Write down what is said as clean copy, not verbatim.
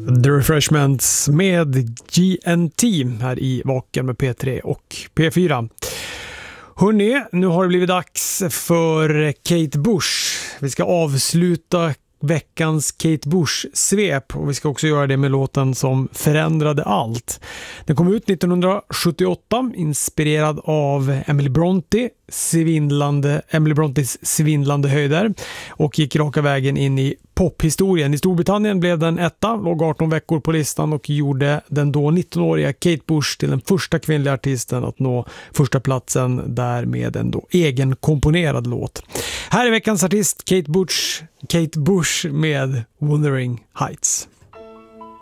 The Refreshments med GNT här i Vaken med P3 och P4. Hörrni, nu har det blivit dags för Kate Bush. Vi ska avsluta veckans Kate Bush-svep och vi ska också göra det med låten som förändrade allt. Den kom ut 1978, inspirerad av Emily Brontes svindlande höjder och gick raka vägen in i pophistorien. I Storbritannien blev den etta, låg 18 veckor på listan och gjorde den då 19-åriga Kate Bush till den första kvinnliga artisten att nå första platsen där med en då egen komponerad låt. Här är veckans artist Kate Bush med Wuthering Heights.